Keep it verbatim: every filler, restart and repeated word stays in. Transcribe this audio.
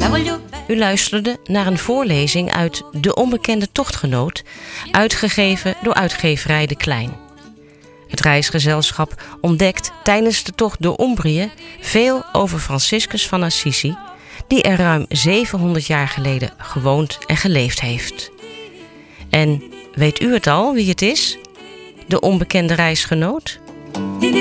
U luisterde naar een voorlezing uit De Onbekende Tochtgenoot, uitgegeven door uitgeverij De Klein. Het reisgezelschap ontdekt tijdens de tocht door Umbrië veel over Franciscus van Assisi, die er ruim zevenhonderd jaar geleden gewoond en geleefd heeft. En weet u het al wie het is? De onbekende reisgenoot?